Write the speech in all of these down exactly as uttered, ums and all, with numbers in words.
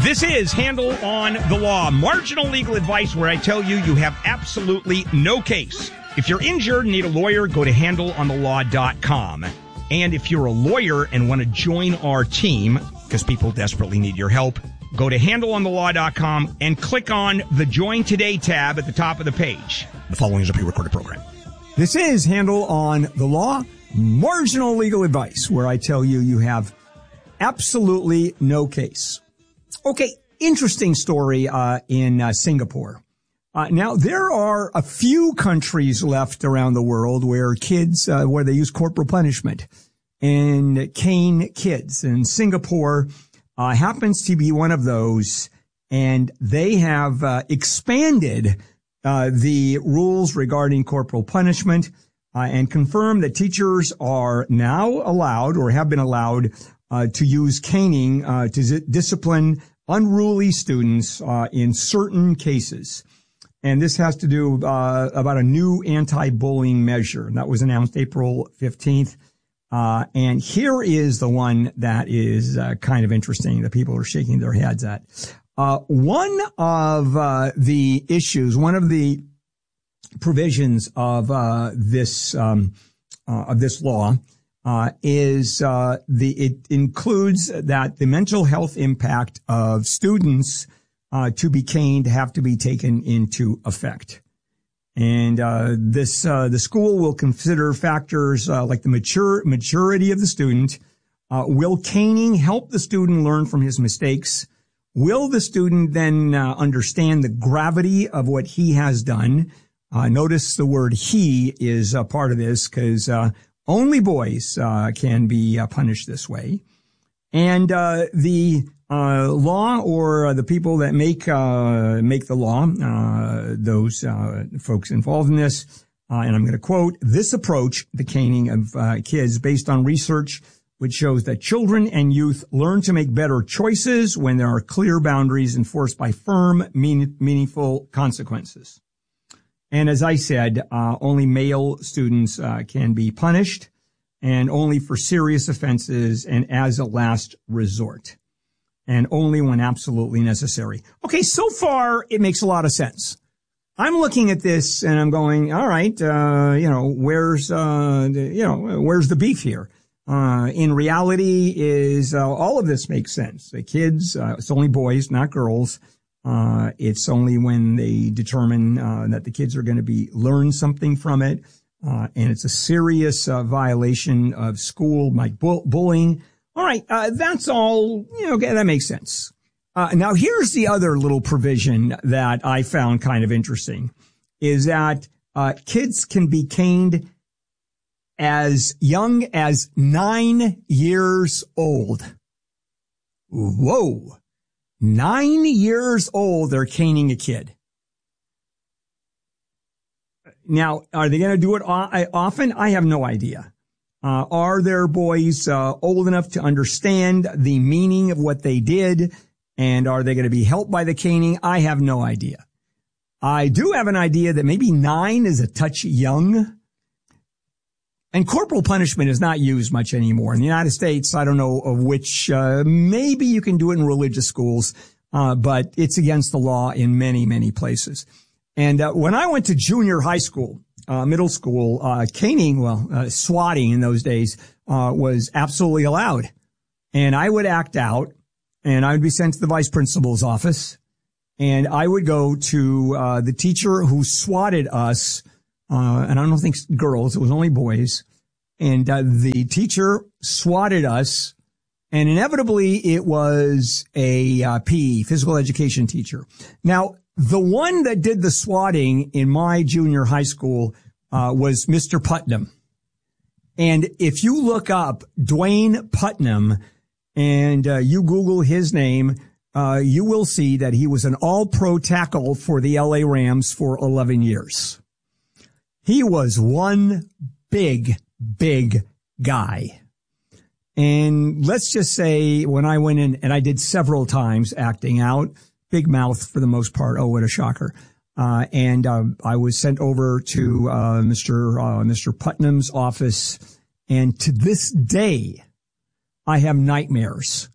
This is Handle on the Law, marginal legal advice where I tell you you have absolutely no case. If you're injured and need a lawyer, go to handle on the law dot com. And if you're a lawyer and want to join our team, because people desperately need your help, go to handle on the law dot com and click on the Join Today tab at the top of the page. The following is a pre-recorded program. This is Handle on the Law, marginal legal advice where I tell you you have absolutely no case. Okay, interesting story uh, in uh, Singapore. Uh, now, there are a few countries left around the world where kids, uh, where they use corporal punishment and cane kids. And Singapore uh, happens to be one of those, and they have uh, expanded uh, the rules regarding corporal punishment uh, and confirmed that teachers are now allowed or have been allowed uh, to use caning uh, to z- discipline unruly students uh, in certain cases. And this has to do uh, about a new anti-bullying measure. That was announced April fifteenth. Uh, and here is the one that is uh, kind of interesting that people are shaking their heads at. Uh, one of uh, the issues, one of the provisions of uh, this um, uh, of this law uh, is uh, the it includes that the mental health impact of students Uh, to be caned have to be taken into effect. And uh, this uh, the school will consider factors uh, like the mature maturity of the student. Uh, will caning help the student learn from his mistakes? Will the student then uh, understand the gravity of what he has done? Uh, notice the word he is a part of this because uh, only boys uh, can be uh, punished this way. And uh, the uh, law or the people that make uh, make the law, uh, those uh, folks involved in this, uh, and I'm going to quote, this approach, the caning of uh, kids, based on research which shows that children and youth learn to make better choices when there are clear boundaries enforced by firm, mean, meaningful consequences. And as I said, uh, only male students uh, can be punished, and only for serious offenses and as a last resort, and only when absolutely necessary. Okay, so far it makes a lot of sense. I'm looking at this and I'm going, all right, uh, you know, where's, uh, the, you know, where's the beef here? Uh, in reality is, uh, all of this makes sense. The kids, uh, it's only boys, not girls. Uh, it's only when they determine, uh, that the kids are going to be, learn something from it. Uh, and it's a serious uh, violation of school, like bull- bullying. All right, uh, that's all, you know, okay, that makes sense. Uh, now, here's the other little provision that I found kind of interesting, is that uh, kids can be caned as young as nine years old. Whoa, nine years old, they're caning a kid. Now, are they going to do it often? I have no idea. Uh, are their boys uh, old enough to understand the meaning of what they did? And are they going to be helped by the caning? I have no idea. I do have an idea that maybe nine is a touch young. And corporal punishment is not used much anymore. In the United States, I don't know of which, uh, maybe you can do it in religious schools, uh, but it's against the law in many, many places. And uh, when I went to junior high school, uh, middle school, uh, caning, well, uh, swatting in those days, uh, was absolutely allowed. And I would act out, and I would be sent to the vice principal's office, and I would go to uh, the teacher who swatted us, uh, and I don't think girls, it was only boys, and uh, the teacher swatted us, and inevitably it was a uh, P E, physical education teacher. Now, the one that did the swatting in my junior high school uh, was Mister Putnam. And if you look up Dwayne Putnam and uh, you Google his name, uh, you will see that he was an all-pro tackle for the L A Rams for eleven years. He was one big, big guy. And let's just say when I went in, and I did several times acting out, big mouth for the most part. Oh, what a shocker. Uh, and, uh, I was sent over to, uh, Mister Uh, Mister Putnam's office. And to this day, I have nightmares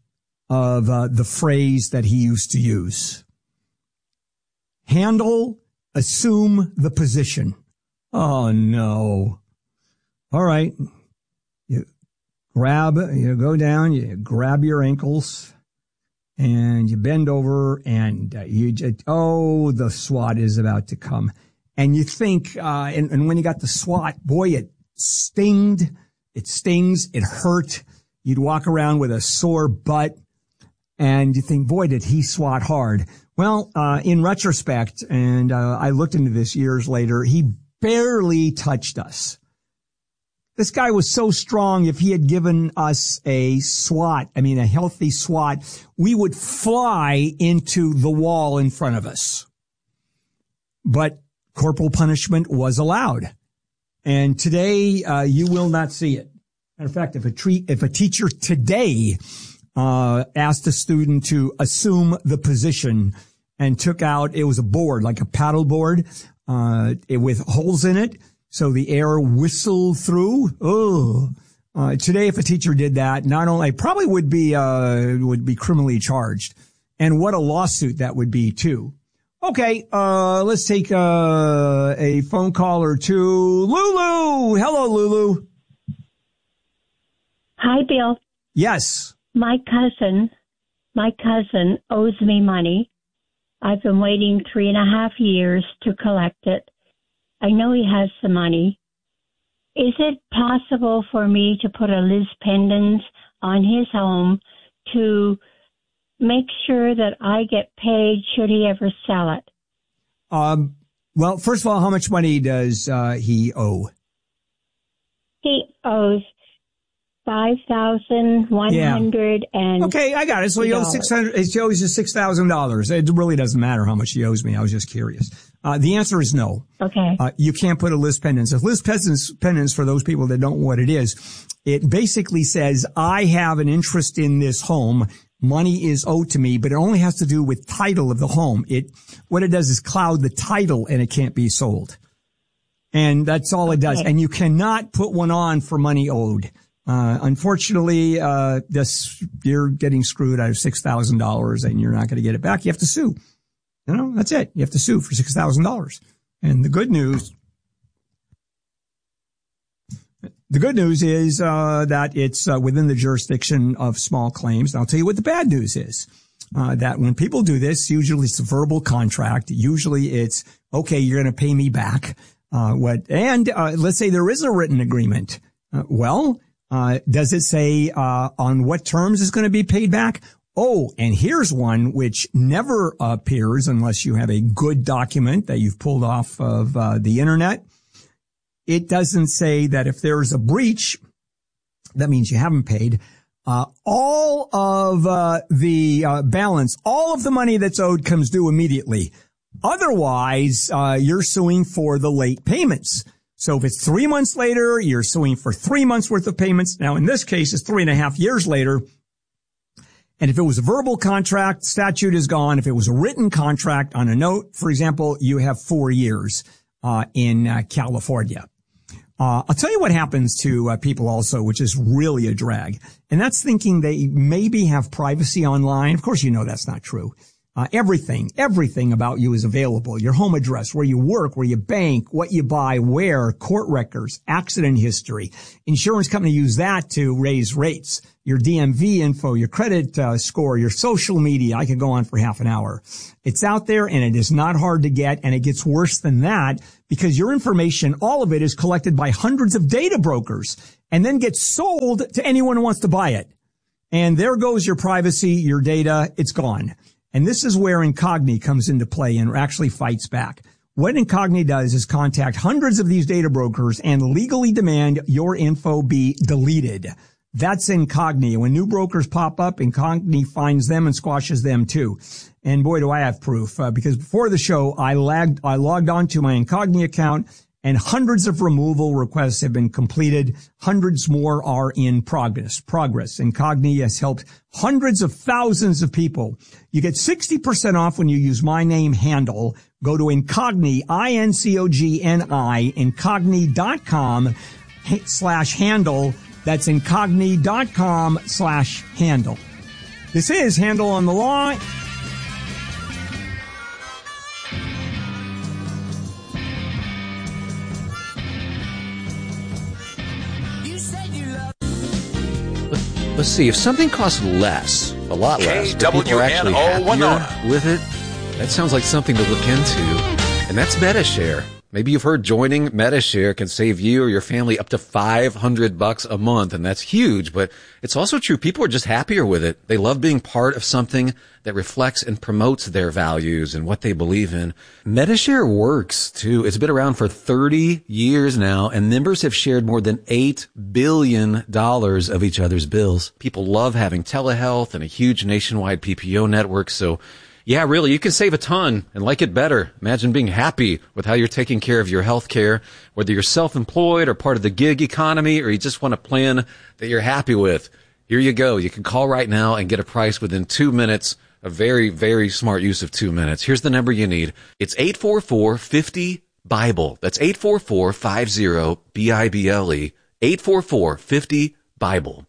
of uh, the phrase that he used to use. Handle, assume the position. Oh, no. All right. You grab, you go down, you grab your ankles, and you bend over, and uh, you just, oh, the SWAT is about to come. And you think, uh, and, and when you got the SWAT, boy, it stinged, it stings, it hurt. You'd walk around with a sore butt, and you think, boy, did he SWAT hard. Well, uh, in retrospect, and uh, I looked into this years later, he barely touched us. This guy was so strong, if he had given us a SWAT, I mean a healthy SWAT, we would fly into the wall in front of us. But corporal punishment was allowed. And today, uh, you will not see it. Matter of fact, if a, tre- if a teacher today uh asked a student to assume the position and took out, it was a board, like a paddle board, uh it, with holes in it, so the air whistled through. Oh, uh, today, if a teacher did that, not only probably would be uh would be criminally charged, and what a lawsuit that would be too. Okay, uh let's take uh a phone call or two. Lulu, hello, Lulu. Hi, Bill. Yes. My cousin, my cousin owes me money. I've been waiting three and a half years to collect it. I know he has the money. Is it possible for me to put a Liz pendants on his home to make sure that I get paid should he ever sell it? Um, well, first of all, how much money does uh, he owe? He owes Five thousand one hundred and okay, I got it. So he owes six hundred. He owes you six thousand dollars. It really doesn't matter how much he owes me. I was just curious. Uh, the answer is no. Okay. Uh, you can't put a Liz pendants. If Liz pendants, pendants, for those people that don't know what it is, it basically says I have an interest in this home. Money is owed to me, but it only has to do with title of the home. It what it does is cloud the title, and it can't be sold. And that's all it does. Okay. And you cannot put one on for money owed. Uh, unfortunately, uh, this, you're getting screwed out of six thousand dollars and you're not going to get it back. You have to sue. You know, that's it. You have to sue for six thousand dollars. And the good news, the good news is, uh, that it's, uh, within the jurisdiction of small claims. And I'll tell you what the bad news is. Uh, that when people do this, usually it's a verbal contract. Usually it's, okay, you're going to pay me back. Uh, what, and, uh, let's say there is a written agreement. Uh, well, Uh, does it say, uh, on what terms it's going to be paid back? Oh, and here's one which never appears unless you have a good document that you've pulled off of, uh, the internet. It doesn't say that if there's a breach, that means you haven't paid, uh, all of, uh, the, uh, balance, all of the money that's owed comes due immediately. Otherwise, uh, you're suing for the late payments. So if it's three months later, you're suing for three months worth of payments. Now, in this case, it's three and a half years later. And if it was a verbal contract, statute is gone. If it was a written contract on a note, for example, you have four years uh, in uh, California. Uh, I'll tell you what happens to uh, people also, which is really a drag. And that's thinking they maybe have privacy online. Of course, you know that's not true. Uh, everything, everything about you is available. Your home address, where you work, where you bank, what you buy, where, court records, accident history. Insurance company use that to raise rates. Your D M V info, your credit uh, score, your social media. I could go on for half an hour. It's out there and it is not hard to get, and it gets worse than that because your information, all of it is collected by hundreds of data brokers and then gets sold to anyone who wants to buy it. And there goes your privacy, your data, it's gone. And this is where Incogni comes into play and actually fights back. What Incogni does is contact hundreds of these data brokers and legally demand your info be deleted. That's Incogni. When new brokers pop up, Incogni finds them and squashes them too. And boy, do I have proof, uh, because before the show, I lagged, I logged on to my Incogni account, and hundreds of removal requests have been completed. Hundreds more are in progress. Progress. Incogni has helped hundreds of thousands of people. You get sixty percent off when you use my name handle. Go to Incogni, I N C O G N I, incogni.com slash handle. That's incogni.com slash handle. This is Handel on the Law. Let's see, if something costs less, a lot less, but people are actually happier with it, that sounds like something to look into. And that's MediShare. Maybe you've heard joining MediShare can save you or your family up to five hundred bucks a month, and that's huge, but it's also true. People are just happier with it. They love being part of something that reflects and promotes their values and what they believe in. MediShare works, too. It's been around for thirty years now, and members have shared more than eight billion dollars of each other's bills. People love having telehealth and a huge nationwide P P O network, so yeah, really, you can save a ton and like it better. Imagine being happy with how you're taking care of your health care, whether you're self-employed or part of the gig economy, or you just want a plan that you're happy with. Here you go. You can call right now and get a price within two minutes. A very, very smart use of two minutes. Here's the number you need. It's eight four four, five zero, BIBLE. That's eight four four, five zero, B I B L E. eight four four, five zero, BIBLE.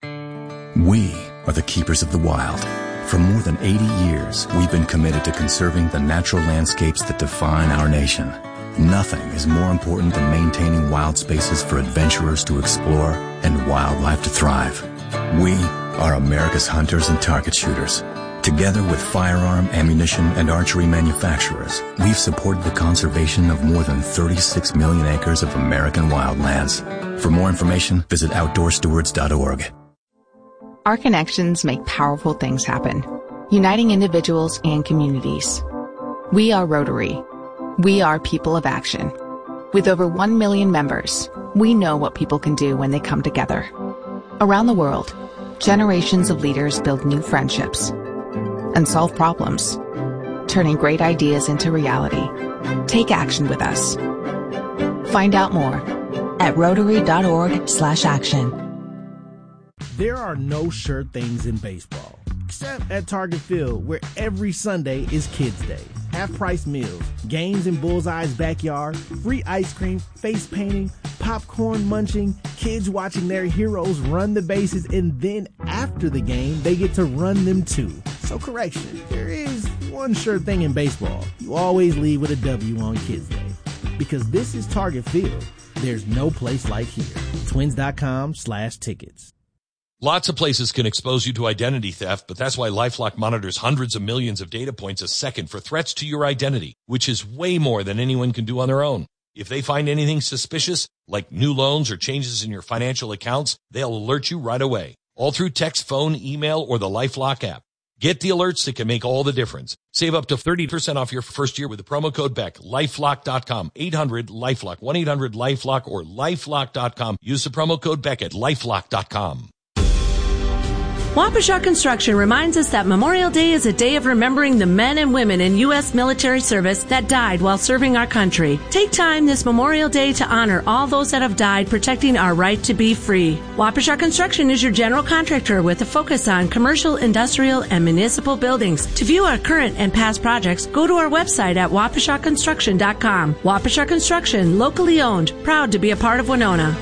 We are the keepers of the wild. For more than eighty years, we've been committed to conserving the natural landscapes that define our nation. Nothing is more important than maintaining wild spaces for adventurers to explore and wildlife to thrive. We are America's hunters and target shooters. Together with firearm, ammunition, and archery manufacturers, we've supported the conservation of more than thirty-six million acres of American wildlands. For more information, visit outdoor stewards dot org. Our connections make powerful things happen, uniting individuals and communities. We are Rotary. We are people of action. With over one million members, we know what people can do when they come together. Around the world, generations of leaders build new friendships and solve problems, turning great ideas into reality. Take action with us. Find out more at rotary dot org slash action. There are no sure things in baseball, except at Target Field, where every Sunday is Kids Day. Half-price meals, games in Bullseye's backyard, free ice cream, face painting, popcorn munching, kids watching their heroes run the bases, and then after the game, they get to run them too. So correction, there is one sure thing in baseball. You always leave with a W on Kids Day. Because this is Target Field, there's no place like here. Twins.com slash tickets. Lots of places can expose you to identity theft, but that's why LifeLock monitors hundreds of millions of data points a second for threats to your identity, which is way more than anyone can do on their own. If they find anything suspicious, like new loans or changes in your financial accounts, they'll alert you right away, all through text, phone, email, or the LifeLock app. Get the alerts that can make all the difference. Save up to thirty percent off your first year with the promo code B E C. LifeLock dot com, eight hundred LifeLock, one eight hundred LifeLock, or LifeLock dot com. Use the promo code B E C at LifeLock dot com. Waukesha Construction reminds us that Memorial Day is a day of remembering the men and women in U S military service that died while serving our country. Take time this Memorial Day to honor all those that have died protecting our right to be free. Waukesha Construction is your general contractor with a focus on commercial, industrial, and municipal buildings. To view our current and past projects, go to our website at waukesha construction dot com. Waukesha Construction, locally owned, proud to be a part of Winona.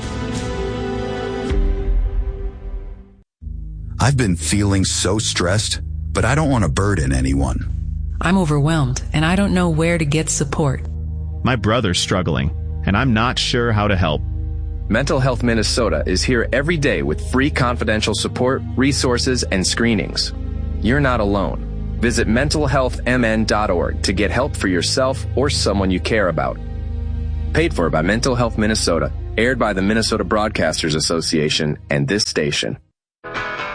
I've been feeling so stressed, but I don't want to burden anyone. I'm overwhelmed, and I don't know where to get support. My brother's struggling, and I'm not sure how to help. Mental Health Minnesota is here every day with free confidential support, resources, and screenings. You're not alone. Visit mental health m n dot org to get help for yourself or someone you care about. Paid for by Mental Health Minnesota, aired by the Minnesota Broadcasters Association and this station.